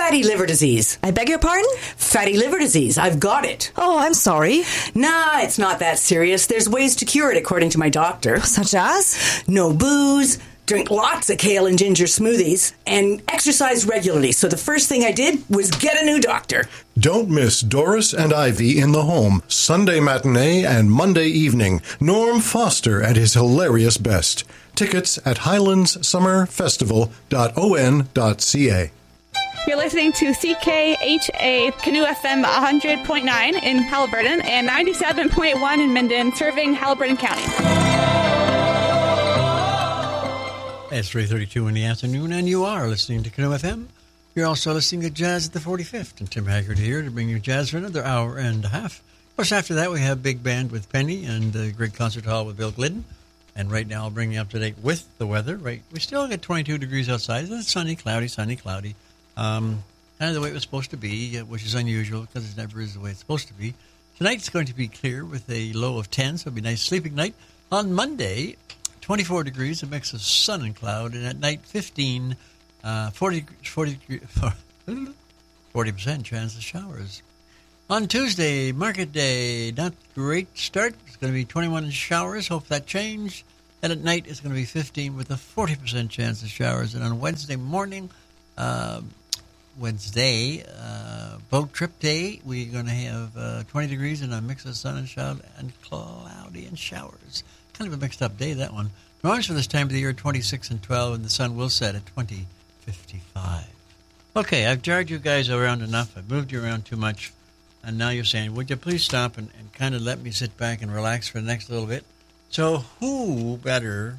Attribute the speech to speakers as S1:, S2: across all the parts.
S1: Fatty liver disease.
S2: I beg your pardon?
S1: Fatty liver disease. I've got it.
S2: Oh, I'm sorry.
S1: Nah, it's not that serious. There's ways to cure it, according to my doctor.
S2: Such as?
S1: No booze, drink lots of kale and ginger smoothies, and exercise regularly. So the first thing I did was get a new doctor.
S3: Don't miss Doris and Ivy in the Home, Sunday matinee and Monday evening. Norm Foster at his hilarious best. Tickets at highlandssummerfestival.on.ca.
S4: You're listening to CKHA Canoe FM 100.9 in Haliburton and 97.1 in Minden, serving Haliburton County.
S5: It's 3:32 in the afternoon, and you are listening to Canoe FM. You're also listening to Jazz at the 45th, and Tim Haggard here to bring you jazz for another hour and a half. Of course, after that, we have Big Band with Penny and the Great Concert Hall with Bill Glidden. And right now, I'll bring you up to date with the weather. Right, we still get 22 degrees outside. It's sunny, cloudy. Kind of the way it was supposed to be, which is unusual because it never is the way it's supposed to be. Tonight's going to be clear with a low of 10, so it'll be a nice sleeping night. On Monday, 24 degrees, a mix of sun and cloud, and at night 15, 40% chance of showers. On Tuesday, market day, not great start. It's going to be 21 showers. Hope that changed. And at night, it's going to be 15 with a 40% chance of showers. And on Wednesday morning, boat trip day, we're going to have 20 degrees and a mix of sun and cloudy and showers. Kind of a mixed up day, that one. Norms for this time of the year, 26 and 12, and the sun will set at 20:55. Okay, I've jarred you guys around enough. I've moved you around too much. And now you're saying, would you please stop and kind of let me sit back and relax for the next little bit? So who better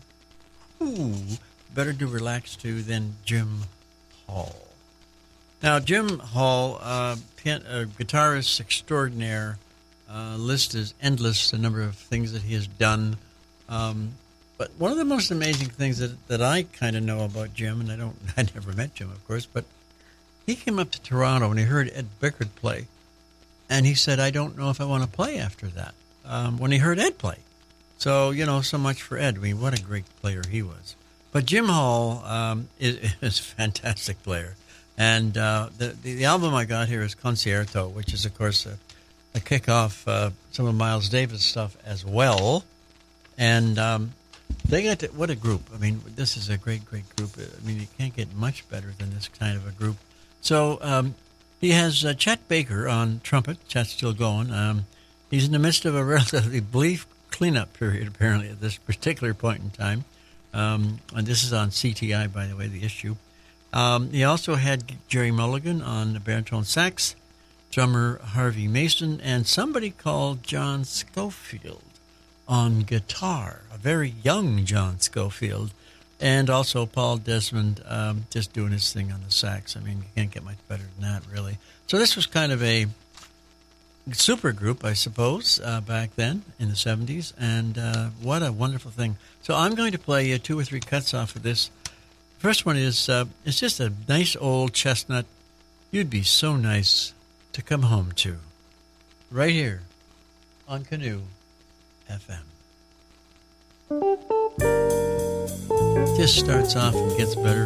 S5: to relax to than Jim Hall? Now, Jim Hall, guitarist extraordinaire, list is endless, the number of things that he has done. But one of the most amazing things that I kind of know about Jim, and I never met Jim, of course, but he came up to Toronto and he heard Ed Bickert play. And he said, I don't know if I want to play after that, when he heard Ed play. So, so much for Ed. I mean, what a great player he was. But Jim Hall is a fantastic player. And the album I got here is Concerto, which is, of course, a kickoff some of Miles Davis stuff as well. And they got to, what a group. I mean, this is a great, great group. I brian, you can't get much better than this kind of a group. So he has Chet Baker on trumpet. Chet's still going. He's in the midst of a relatively brief cleanup period, apparently, at this particular point in time. And this is on CTI, by the way, the issue. He also had Jerry Mulligan on the baritone sax, drummer Harvey Mason, and somebody called John Schofield on guitar, a very young John Schofield, and also Paul Desmond just doing his thing on the sax. I mean, you can't get much better than that, really. So this was kind of a super group, I suppose, back then in the 70s, and what a wonderful thing. So I'm going to play 2 or 3 cuts off of this. The first one is, it's just a nice old chestnut you'd be so nice to come home to, right here on Canoe FM. Just starts off and gets better.